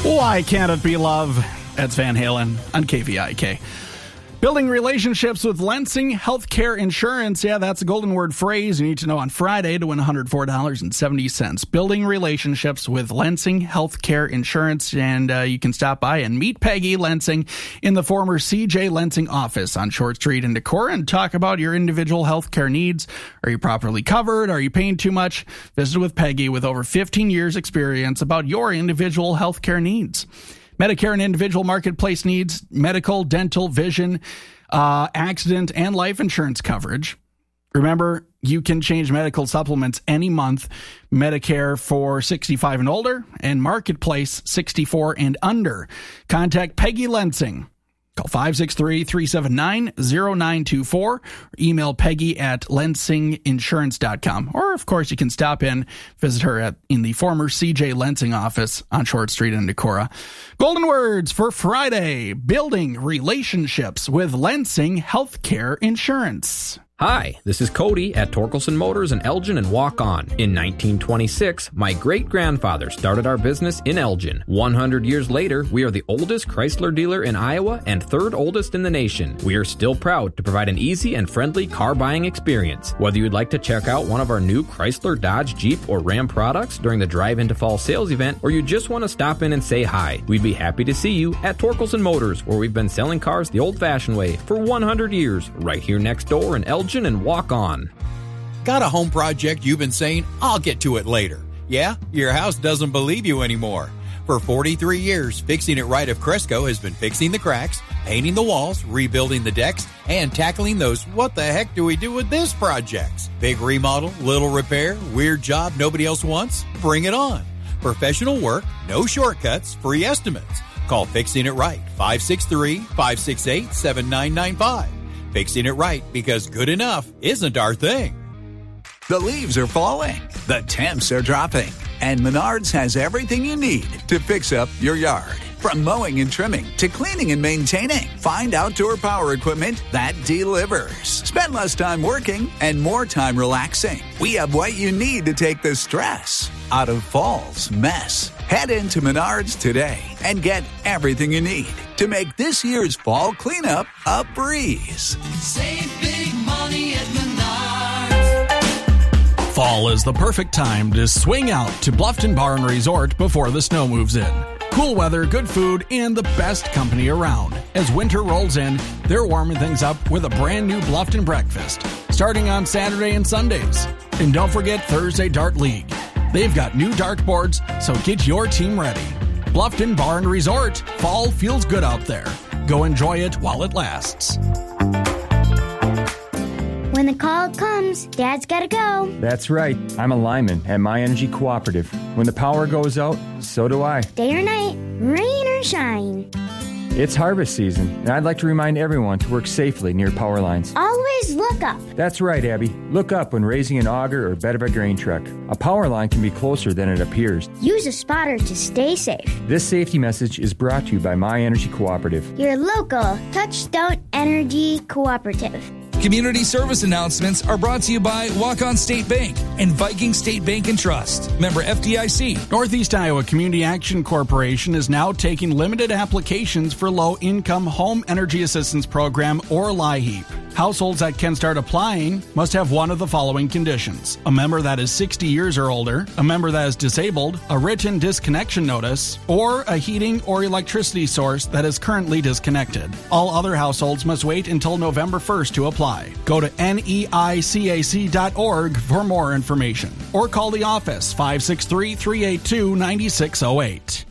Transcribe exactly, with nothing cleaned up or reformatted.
Why Can't It Be Love? That's Van Halen on K V I K. Building relationships with Lensing Healthcare Insurance. Yeah, that's a golden word phrase you need to know on Friday to win one hundred four dollars and seventy cents. Building relationships with Lensing Healthcare Insurance. And uh, you can stop by and meet Peggy Lensing in the former C J Lensing office on Short Street in Decorah and talk about your individual healthcare needs. Are you properly covered? Are you paying too much? Visit with Peggy with over fifteen years experience about your individual healthcare needs. Medicare and individual marketplace needs, medical, dental, vision, uh, accident, and life insurance coverage. Remember, you can change medical supplements any month. Medicare for sixty-five and older, and marketplace sixty-four and under. Contact Peggy Lensing. Call five six three, three seven nine, zero nine two four or email Peggy at lensing insurance dot com. Or, of course, you can stop in, visit her at in the former C J Lensing office on Short Street in Decorah. Golden words for Friday: building relationships with Lensing Healthcare Insurance. Hi, this is Cody at Torkelson Motors in Elgin and Walk On. In nineteen twenty-six, my great-grandfather started our business in Elgin. one hundred years later, we are the oldest Chrysler dealer in Iowa and third oldest in the nation. We are still proud to provide an easy and friendly car buying experience. Whether you'd like to check out one of our new Chrysler, Dodge, Jeep, or Ram products during the Drive Into Fall sales event, or you just want to stop in and say hi, we'd be happy to see you at Torkelson Motors, where we've been selling cars the old-fashioned way for one hundred years, right here next door in Elgin and Walk On. Got a home project you've been saying, I'll get to it later? Yeah, your house doesn't believe you anymore. For forty-three years, Fixing It Right of Cresco has been fixing the cracks, painting the walls, rebuilding the decks, and tackling those what the heck do we do with this projects. Big remodel, little repair, weird job nobody else wants? Bring it on. Professional work, no shortcuts, free estimates. Call Fixing It Right, five six three, five six eight, seven nine nine five. Fixing it right, because good enough isn't our thing. The leaves are falling, the temps are dropping, and Menards has everything you need to fix up your yard. From mowing and trimming to cleaning and maintaining, find outdoor power equipment that delivers. Spend less time working and more time relaxing. We have what you need to take the stress out of fall's mess. Head into Menards today and get everything you need to make this year's fall cleanup a breeze. Save big money at Menards. Fall is the perfect time to swing out to Bluffton Bar and Resort before the snow moves in. Cool weather, good food, and the best company around. As winter rolls in, they're warming things up with a brand new Bluffton breakfast, starting on Saturday and Sundays. And don't forget Thursday Dart League. They've got new dartboards, so get your team ready. Bluffton Bar and Resort. Fall feels good out there. Go enjoy it while it lasts. When the call comes, Dad's gotta go. That's right. I'm a lineman at My Energy Cooperative. When the power goes out, so do I. Day or night, rain or shine. It's harvest season, and I'd like to remind everyone to work safely near power lines. Always look up. That's right, Abby. Look up when raising an auger or bed of a grain truck. A power line can be closer than it appears. Use a spotter to stay safe. This safety message is brought to you by My Energy Cooperative. Your local Touchstone Energy Cooperative. Community service announcements are brought to you by Walk-On State Bank and Viking State Bank and Trust. Member F D I C. Northeast Iowa Community Action Corporation is now taking limited applications for Low-Income Home Energy Assistance Program, or LIHEAP. Households that can start applying must have one of the following conditions: a member that is sixty years or older, a member that is disabled, a written disconnection notice, or a heating or electricity source that is currently disconnected. All other households must wait until November first to apply. Go to N-E-I-C-A-C dot org for more information, or call the office five six three, three eight two, nine six zero eight.